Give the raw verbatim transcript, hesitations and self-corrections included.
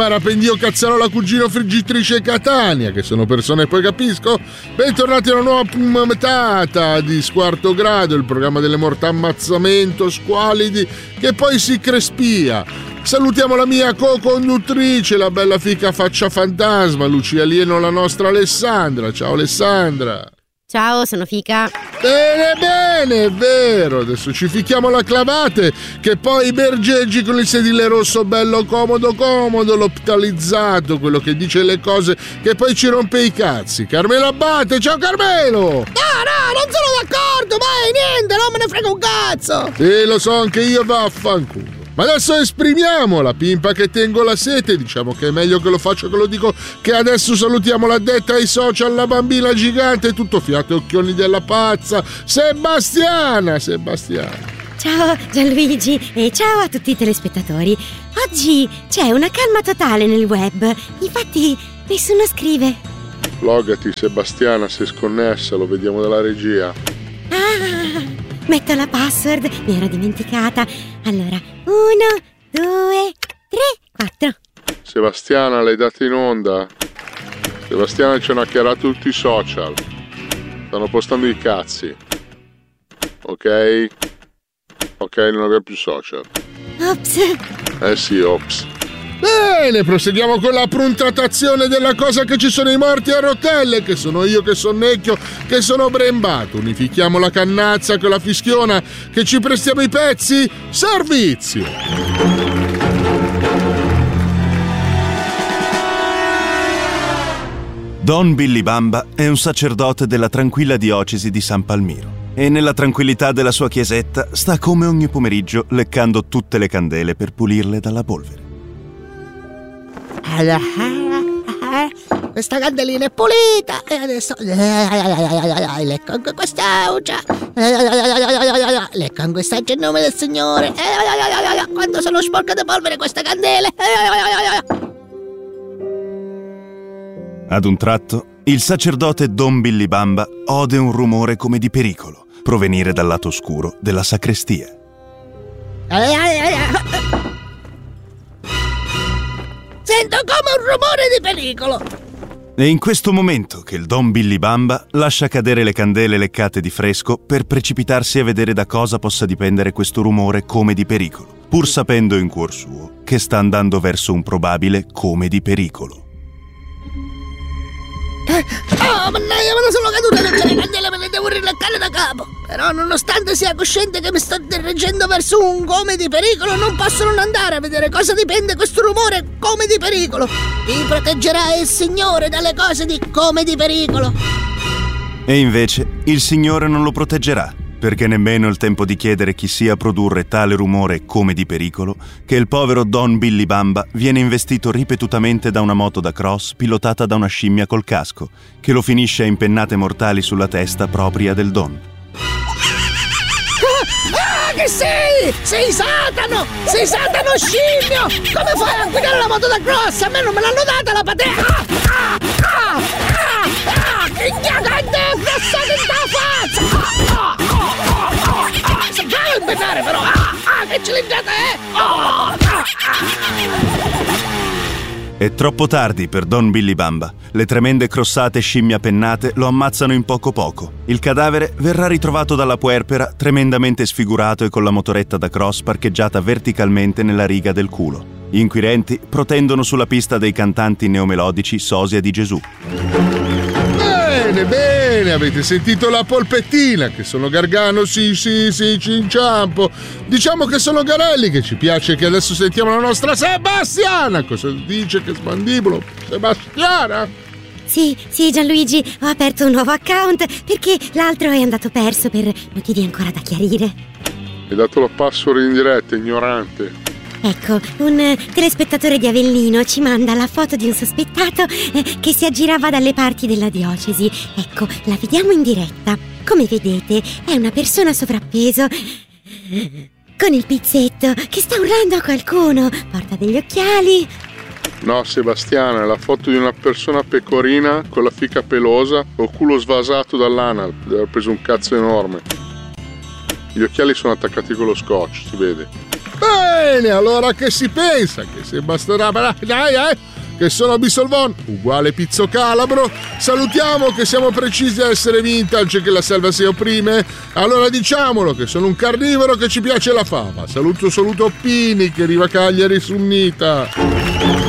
Rapendio Cazzarola Cugino Friggitrice Catania, che sono persone poi capisco. Bentornati a una nuova puntata di Squarto Grado, il programma delle morte ammazzamento squalidi che poi si crespia. Salutiamo la mia co-conduttrice, la bella fica faccia fantasma, Lucia Alieno, la nostra Alessandra. Ciao Alessandra. Ciao, sono Fica. Bene, bene, è vero. Adesso ci fichiamo la clavate, che poi bergeggi con il sedile rosso bello comodo comodo, l'optalizzato, quello che dice le cose che poi ci rompe i cazzi. Carmelo Abate, ciao Carmelo. No, no, non sono d'accordo, mai, niente, non me ne frega un cazzo. Sì, lo so, anche io, vaffanculo. Ma adesso esprimiamo la pimpa che tengo la sete, diciamo che è meglio che lo faccio che lo dico, che adesso salutiamo l'addetta ai social, la bambina gigante, tutto fiato e occhioni della pazza, Sebastiana, Sebastiana. Ciao Gianluigi e ciao a tutti i telespettatori. Oggi c'è una calma totale nel web, infatti nessuno scrive. Logati Sebastiana, sei sconnessa, lo vediamo dalla regia. Ah, metto la password, mi ero dimenticata. Allora, uno, due, tre, quattro. Sebastiana, l'hai data in onda? Sebastiana ci hanno hackerato tutti i social. Stanno postando i cazzi. Ok? Ok, non abbiamo più social. Ops. Eh sì, ops. Bene, proseguiamo con la puntatazione della cosa che ci sono i morti a rotelle, che sono io che sonnecchio, che sono brembato. Unifichiamo la cannazza con la fischiona, che ci prestiamo i pezzi. Servizio! Don Billy Bamba è un sacerdote della tranquilla diocesi di San Palmiro e nella tranquillità della sua chiesetta sta come ogni pomeriggio leccando tutte le candele per pulirle dalla polvere. Questa candelina è pulita e adesso lecco anche quest'augia, lecco anche quest'augia in nome del Signore. Quando sono sporca di polvere queste candele. Ad un tratto il sacerdote Don Billy Bamba ode un rumore come di pericolo provenire dal lato oscuro della sacrestia. Sento come un rumore di pericolo. È in questo momento che il Don Billy Bamba lascia cadere le candele leccate di fresco per precipitarsi a vedere da cosa possa dipendere questo rumore come di pericolo, pur sapendo in cuor suo che sta andando verso un probabile come di pericolo. Oh, mannaggia, me ne sono caduta tutte le candele, me ne devo rileccare da capo. Però, nonostante sia cosciente che mi sto dirigendo verso un come di pericolo, non posso non andare a vedere cosa dipende questo rumore come di pericolo. Ti proteggerà il Signore dalle cose di come di pericolo. E invece il Signore non lo proteggerà, perché nemmeno il tempo di chiedere chi sia a produrre tale rumore come di pericolo, che il povero Don Billy Bamba viene investito ripetutamente da una moto da cross pilotata da una scimmia col casco, che lo finisce a impennate mortali sulla testa propria del Don. Ah, che sei? Sei Satano! Sei Satano scimmio! Come fai a guidare la moto da cross? A me non me l'hanno data la patente! Ah, ah, ah, ah, ah, che cagante frassata in ta faccia! Ah, ah, ah, ah, ah, sembrava impennare però! Ah, ah, che cilindrata è! Oh, ah, ah. È troppo tardi per Don Billy Bamba. Le tremende crossate scimmia pennate lo ammazzano in poco poco. Il cadavere verrà ritrovato dalla puerpera tremendamente sfigurato e con la motoretta da cross parcheggiata verticalmente nella riga del culo. Gli inquirenti protendono sulla pista dei cantanti neomelodici Sosia di Gesù. Bene, bene, avete sentito la polpettina, che sono Gargano, sì, sì, sì, ci inciampo. Diciamo che sono Garelli, che ci piace che adesso sentiamo la nostra Sebastiana. Cosa dice che smandibulo? Sebastiana? Sì, sì Gianluigi, ho aperto un nuovo account perché l'altro è andato perso per motivi ancora da chiarire. Hai dato la password in diretta, ignorante. Ecco, un telespettatore di Avellino ci manda la foto di un sospettato eh, che si aggirava dalle parti della diocesi. Ecco, la vediamo in diretta. Come vedete, è una persona sovrappeso con il pizzetto che sta urlando a qualcuno. Porta degli occhiali. No, Sebastiana, è la foto di una persona pecorina con la fica pelosa o culo svasato dall'anal. Deve aver preso un cazzo enorme. Gli occhiali sono attaccati con lo scotch, si vede. Bene, allora che si pensa? Che se basterà... Dai, eh! Che sono Bisolvon, uguale Pizzo Calabro. Salutiamo che siamo precisi a essere vintage, che la selva si opprime. Allora diciamolo che sono un carnivoro che ci piace la fava. Saluto, saluto Pini che arriva a Cagliari Sunnita.